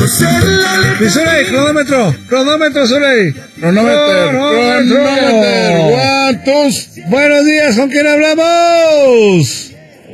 Mi Zuley, cronómetro, Zuley. Cronómetro. ¿Cuántos? Buenos días, ¿con quién hablamos?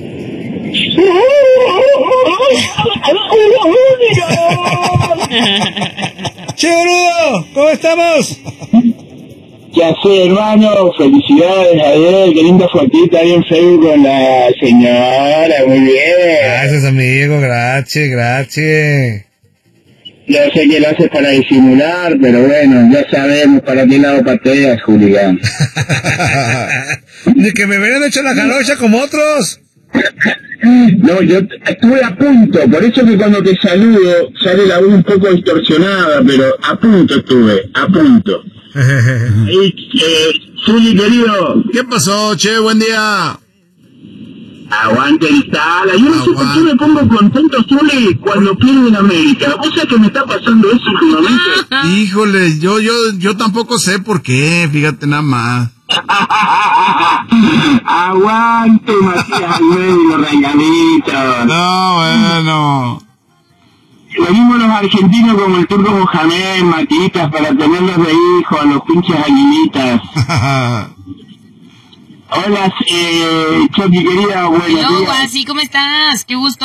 Che, boludo, ¿cómo estamos? ¿Qué hace, hermano? Felicidades, Javier, qué linda fotita ahí en Facebook con la señora, muy bien. Gracias, amigo, gracias. Yo sé que lo haces para disimular, pero bueno, ya sabemos para qué lado pateas, Julián. Ni que me hubieran hecho la jarocha como otros. No, yo estuve a punto, por eso que cuando te saludo sale la voz un poco distorsionada, pero a punto. Zuli, querido. ¿Qué pasó, che? Buen día. Aguante el Tala. Yo no sé por qué me pongo contento, Zuli, cuando pierdo en América. ¿Vos sabés que me está pasando eso últimamente? Híjole, yo tampoco sé por qué, fíjate nada más. Aguante, Matías Almeida y los regalitos. No, bueno. Venimos los argentinos como el turco Mohamed, Matitas, para tenerlos de hijos a los pinches aguilitas. Hola, Chucky querida, buenos días. Guasi, ¿cómo estás? Qué gusto.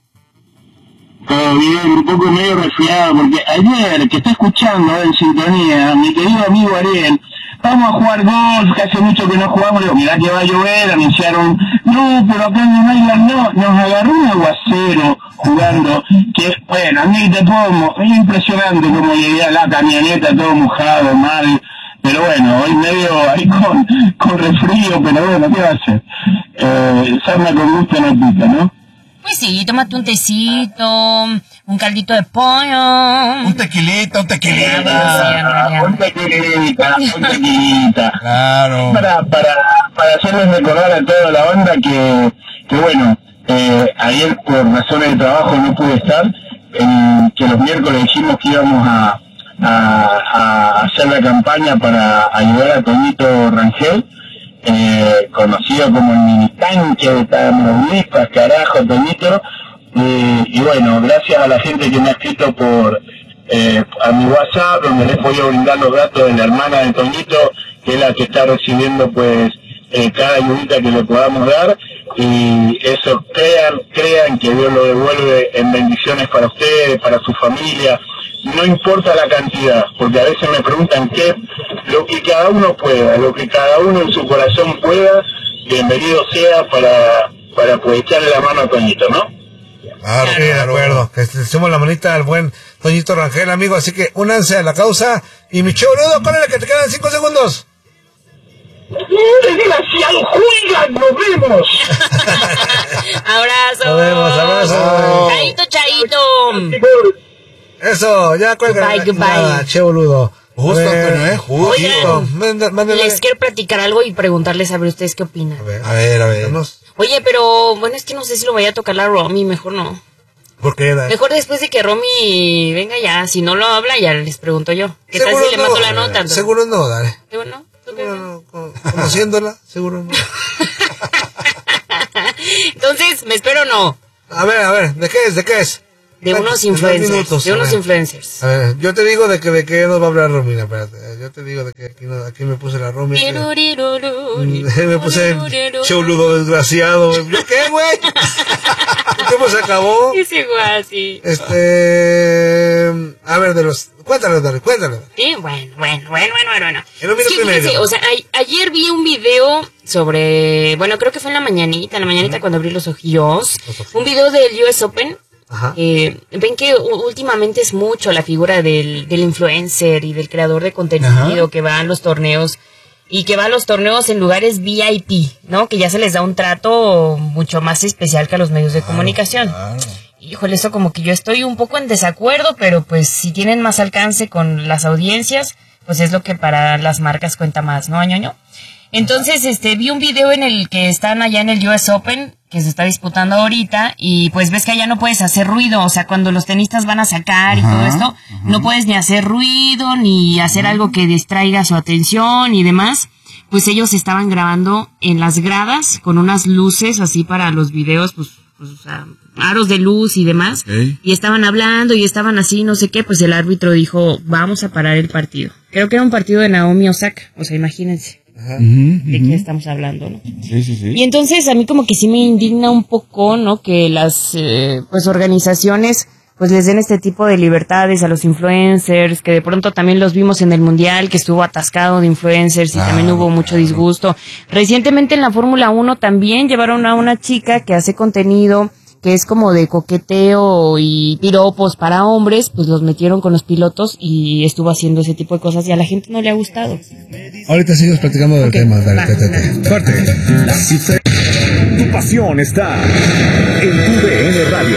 Todo bien, un poco medio resfriado, porque ayer, que está escuchando en sintonía, mi querido amigo Ariel, vamos a jugar golf, que hace mucho que no jugamos, digo, mirá que va a llover, anunciaron, no, pero acá en Island no, nos agarró un aguacero jugando, que, bueno, a mí te puedo, es impresionante como llegué a la camioneta todo mojado, mal, pero bueno, hoy medio ahí con resfrío, pero bueno, ¿qué va a hacer? Sarna con gusto no pica, ¿no? Pues sí, tómate un tecito, un caldito de pollo. Un tequilita. Un tequilita. Claro. Para hacerles recordar a toda la banda que bueno, ayer por razones de trabajo no pude estar, que los miércoles dijimos que íbamos a hacer la campaña para ayudar a Toñito Rangel, conocido como el mini tanque de Tamaulipas, carajo, Toñito, y bueno, gracias a la gente que me ha escrito por a mi WhatsApp, donde les voy a brindar los datos de la hermana de Toñito, que es la que está recibiendo pues cada ayudita que le podamos dar, y eso crean que Dios lo devuelve en bendiciones para ustedes, para su familia. No importa la cantidad, porque a veces me preguntan lo que cada uno pueda, lo que cada uno en su corazón pueda, bienvenido sea para poder echarle la mano a Toñito, ¿no? Claro, sí, de acuerdo, que hacemos la manita al buen Toñito Rangel, amigo, así que únanse a la causa, y mi boludo, córrele que te quedan 5 segundos. ¡Desgraciado Julián! ¡Nos vemos! Abrazo. Nos vemos, abrazo. Chaito. Eso, ya cuelga. Goodbye. Che, boludo. Justo, Antonio, justo. Oigan, les quiero platicar algo y preguntarles a ver ustedes qué opinan. A ver. Oye, pero bueno, es que no sé si lo vaya a tocar la Romy, mejor no. ¿Por qué? Mejor después de que Romy venga ya, si no lo habla ya les pregunto yo. ¿Qué tal si le mando la nota? Seguro no, dale. ¿Seguro no? Seguro no, conociéndola, seguro no. Entonces, me espero no. A ver, ¿de qué es? De unos influencers. A ver, yo te digo de qué nos va a hablar Romina, espérate. Yo te digo de que aquí me puse la Romina. Me puse el choludo desgraciado. ¿Yo qué, güey? ¿El tiempo se acabó? Ese güey, sí. A ver, cuéntale. Sí, bueno. En un minuto y medio. O sea, ayer vi un video sobre, bueno, creo que fue en la mañanita cuando abrí los ojillos. Un video del US Open. Ajá. Ven que últimamente es mucho la figura del influencer y del creador de contenido que va a los torneos y que va a los torneos en lugares VIP, ¿no? Que ya se les da un trato mucho más especial que a los medios de comunicación. Claro. Híjole, eso como que yo estoy un poco en desacuerdo, pero pues si tienen más alcance con las audiencias, pues es lo que para las marcas cuenta más, ¿no, Ñoño? Entonces, vi un video en el que están allá en el US Open, que se está disputando ahorita, y pues ves que allá no puedes hacer ruido, o sea, cuando los tenistas van a sacar y todo esto, no puedes ni hacer ruido, ni hacer algo que distraiga su atención y demás. Pues ellos estaban grabando en las gradas con unas luces así para los videos, pues o sea, aros de luz y demás, y estaban hablando y estaban así, no sé qué, pues el árbitro dijo, vamos a parar el partido. Creo que era un partido de Naomi Osaka, o sea, imagínense. ¿De qué estamos hablando, no? Sí. Y entonces a mí como que sí me indigna un poco, ¿no? Que las pues organizaciones pues les den este tipo de libertades a los influencers, que de pronto también los vimos en el Mundial, que estuvo atascado de influencers y también hubo mucho disgusto. Recientemente en la Fórmula 1 también llevaron a una chica que hace contenido que es como de coqueteo y piropos para hombres, pues los metieron con los pilotos y estuvo haciendo ese tipo de cosas y a la gente no le ha gustado. Ahorita seguimos platicando del tema, dale. Fuerte. Tu pasión está en tu DN Radio.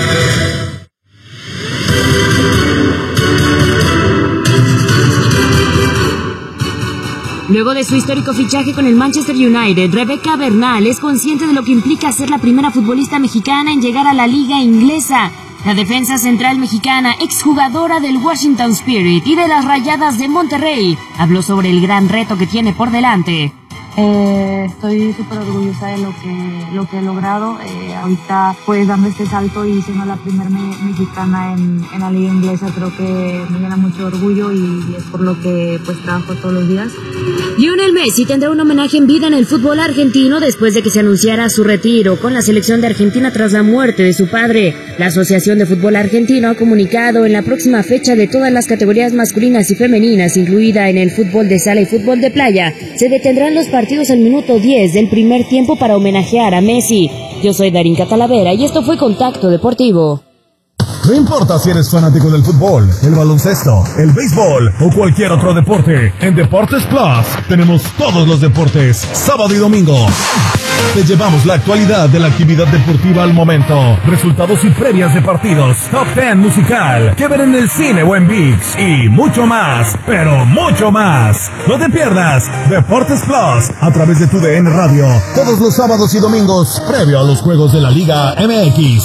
Luego de su histórico fichaje con el Manchester United, Rebecca Bernal es consciente de lo que implica ser la primera futbolista mexicana en llegar a la liga inglesa. La defensa central mexicana, exjugadora del Washington Spirit y de las Rayadas de Monterrey, habló sobre el gran reto que tiene por delante. Estoy súper orgullosa de lo que he logrado. Ahorita pues dando este salto y siendo la primera mexicana en la liga inglesa, creo que me llena mucho orgullo y es por lo que pues trabajo todos los días. Lionel Messi tendrá un homenaje en vida en el fútbol argentino después de que se anunciara su retiro con la selección de Argentina tras la muerte de su padre. La Asociación de Fútbol Argentino ha comunicado en la próxima fecha de todas las categorías masculinas y femeninas, incluida en el fútbol de sala y fútbol de playa, se detendrán los partidos al minuto 10 del primer tiempo para homenajear a Messi. Yo soy Darinka Talavera y esto fue Contacto Deportivo. No importa si eres fanático del fútbol, el baloncesto, el béisbol o cualquier otro deporte, en Deportes Plus tenemos todos los deportes, sábado y domingo. Te llevamos la actualidad de la actividad deportiva al momento, resultados y previas de partidos, top 10 musical, que ver en el cine o en ViX y mucho más, pero mucho más. No te pierdas Deportes Plus a través de tu DN Radio, todos los sábados y domingos, previo a los juegos de la Liga MX.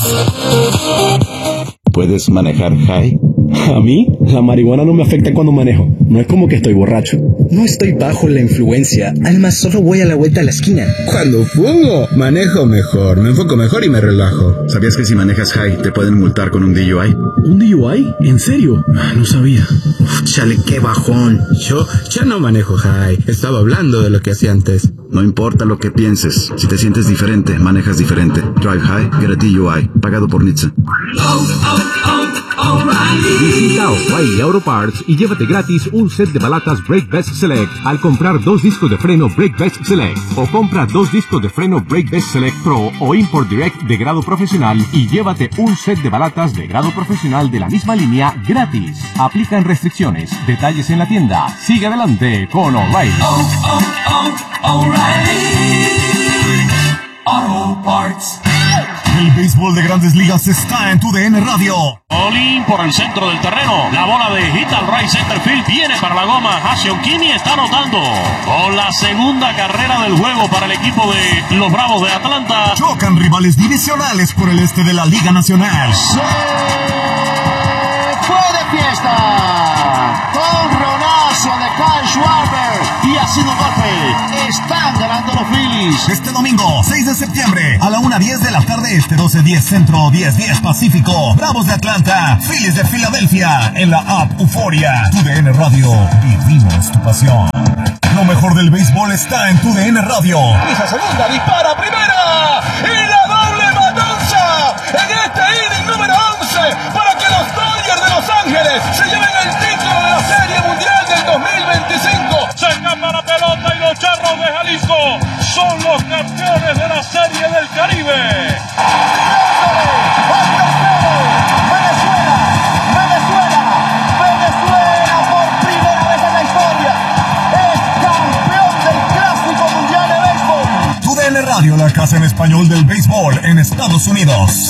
¿Puedes manejar high? A mí, la marihuana no me afecta cuando manejo. No es como que estoy borracho. No estoy bajo la influencia. Además, solo voy a la vuelta a la esquina. Cuando fumo, manejo mejor, me enfoco mejor y me relajo. ¿Sabías que si manejas high te pueden multar con un DUI? ¿Un DUI? ¿En serio? No sabía. Uf, chale, qué bajón. Yo ya no manejo high. Estaba hablando de lo que hacía antes. No importa lo que pienses. Si te sientes diferente, manejas diferente. Drive high, get a DUI. Pagado por NHTSA. Visita O'Reilly Auto Parts y llévate gratis un set de balatas Brake Best Select al comprar 2 discos de freno Brake Best Select, o compra 2 discos de freno Brake Best Select Pro o Import Direct de grado profesional y llévate un set de balatas de grado profesional de la misma línea gratis. Aplican restricciones. Detalles en la tienda. Sigue adelante con O'Reilly. O'Reilly Auto Parts. El béisbol de Grandes Ligas está en tu DN Radio. Olin por el centro del terreno. La bola de hit al right center field viene para la goma. Hashion Kimi está anotando con la segunda carrera del juego para el equipo de los Bravos de Atlanta. Chocan rivales divisionales por el este de la Liga Nacional. ¡Se fue de fiesta! Con ronazo de Kyle Schwarber y ha sido un golpe. Están ganando los Phillies. Este domingo, 6 de septiembre, a la 1:10 de la tarde, 12:10 Centro, 10:10 Pacífico. Bravos de Atlanta, Phillies de Filadelfia, en la app Euforia. Tu DN Radio, vivimos tu pasión. Lo mejor del béisbol está en tu DN Radio. Esa segunda, dispara primera y la doble matanza en este inning número 11 para que los Dodgers de Los Ángeles se lleven el título de la Serie Mundial del 2025. Se escapa la pelota y los Charros de Jalisco son los campeones de la Serie del Caribe. Venezuela por primera vez en la historia es campeón del Clásico Mundial de Béisbol. Tu DN Radio, la casa en español del béisbol en Estados Unidos.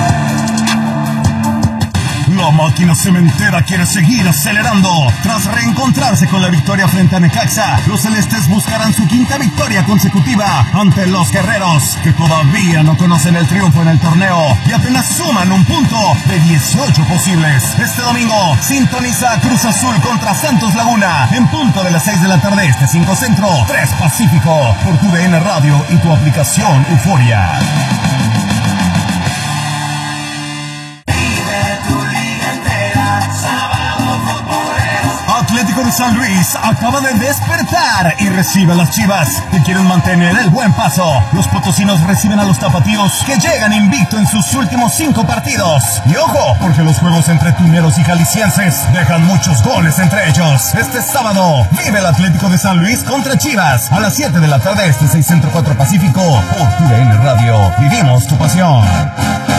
La máquina cementera quiere seguir acelerando. Tras reencontrarse con la victoria frente a Necaxa, los celestes buscarán su 5ª victoria consecutiva ante los guerreros, que todavía no conocen el triunfo en el torneo y apenas suman un punto de 18 posibles. Este domingo, sintoniza Cruz Azul contra Santos Laguna en punto de las 6 de la tarde, 5 Centro, 3 Pacífico, por tu DN Radio y tu aplicación Euforia. de San Luis acaba de despertar y recibe a las Chivas, que quieren mantener el buen paso. Los potosinos reciben a los tapatíos, que llegan invicto en sus últimos 5 partidos. Y ojo, porque los juegos entre tuneros y jaliscienses dejan muchos goles entre ellos. Este sábado, vive el Atlético de San Luis contra Chivas, a las 7 de la tarde, 6 Centro 4 Pacífico, por TUDN Radio. Vivimos tu pasión.